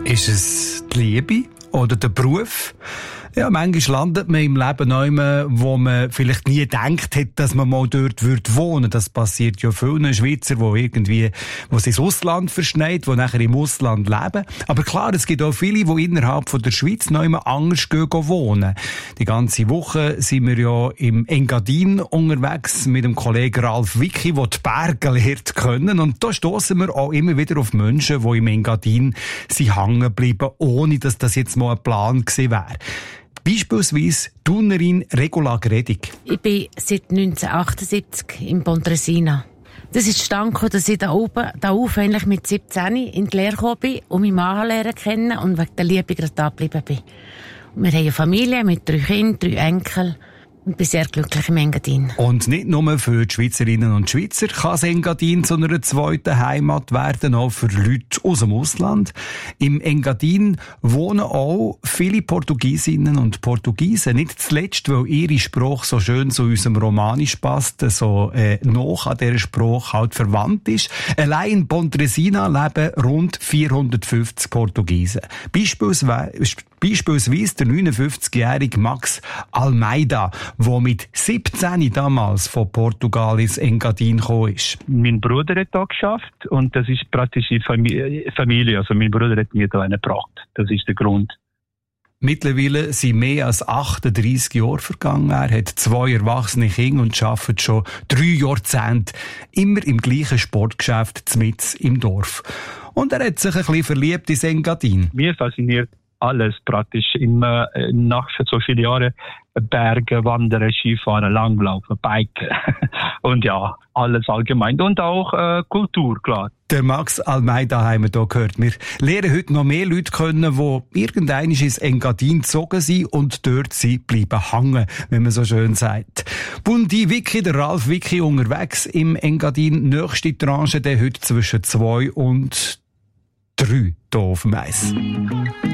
Ist es die Liebe oder der Beruf? Ja, manchmal landet man im Leben neu, wo man vielleicht nie gedacht hat, dass man mal dort wohnen würde. Das passiert ja vielen Schweizer, die sich ins Ausland verschneit, die nachher im Ausland leben. Aber klar, es gibt auch viele, die innerhalb von der Schweiz neu anders gehen wohnen. Die ganze Woche sind wir ja im Engadin unterwegs mit dem Kollegen Ralf Wicki, der die Berge lernt kennen. Und da stossen wir auch immer wieder auf Menschen, die im Engadin hängen geblieben, ohne dass das jetzt mal ein Plan gewesen wäre. Beispielsweise Thunerin Regula Gredig. Ich bin seit 1978 in Pontresina. Das ist zustande, dass ich da auf eigentlich mit 17 in die Lehre gekommen bin und meinen Mann lernen kennen und wegen der Liebe gerade da geblieben bin. Und wir haben eine Familie mit 3 Kindern, 3 Enkeln. Und bin sehr glücklich im Engadin. Und nicht nur für die Schweizerinnen und Schweizer kann das Engadin zu einer zweiten Heimat werden, auch für Leute aus dem Ausland. Im Engadin wohnen auch viele Portugiesinnen und Portugiesen. Nicht zuletzt, weil ihre Sprache so schön zu unserem Romanisch passt, so noch an dieser Sprache halt verwandt ist. Allein in Pontresina leben rund 450 Portugiesen. Beispielsweise der 59-jährige Max Almeida, der mit 17 damals von Portugal ins Engadin gekommen ist. Mein Bruder hat da geschafft und das ist praktisch die Familie. Also mein Bruder hat mir da eine gebracht. Das ist der Grund. Mittlerweile sind mehr als 38 Jahre vergangen. Er hat 2 erwachsene Kinder und arbeitet schon 3 Jahrzehnte immer im gleichen Sportgeschäft mitten im Dorf. Und er hat sich ein bisschen verliebt ins Engadin. Mir fasziniert alles praktisch immer nach so vielen Jahren Berge, Wandern, Skifahren, Langlaufen, Biken und ja, alles allgemein und auch Kultur, klar. Der Max Almeida haben wir hier gehört. Wir lernen heute noch mehr Leute kennen, die irgendwann ins Engadin gezogen sind und dort sind bleiben hängen, wenn man so schön sagt. Bundi Wicki, der Ralf Wicki unterwegs im Engadin, nächste Tranche, der heute zwischen 2 und 3 hier auf dem Eis.